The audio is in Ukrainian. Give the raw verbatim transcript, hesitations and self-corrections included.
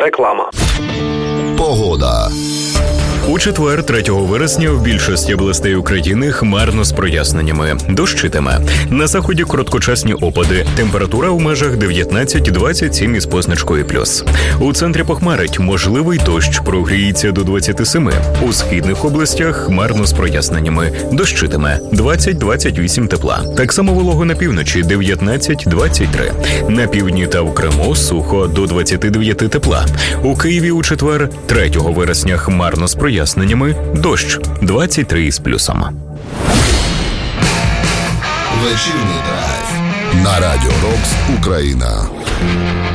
Реклама. Погода. У четвер, третього вересня, в більшості областей України хмарно з проясненнями. Дощитиме. На заході короткочасні опади. Температура в межах дев'ятнадцять двадцять сім із позначкою плюс. У центрі похмарить. Можливий дощ, прогріється до двадцять сім. У східних областях хмарно з проясненнями. Дощитиме. двадцять двадцять вісім тепла. Так само волого на півночі дев'ятнадцять двадцять три. На півдні та в Криму сухо до двадцять дев'ять тепла. У Києві у четвер, третього вересня, хмарно з проясненнями. Ясненнями дощ двадцять три із плюсом. Вечірній драйв на Радіо Рокс Україна.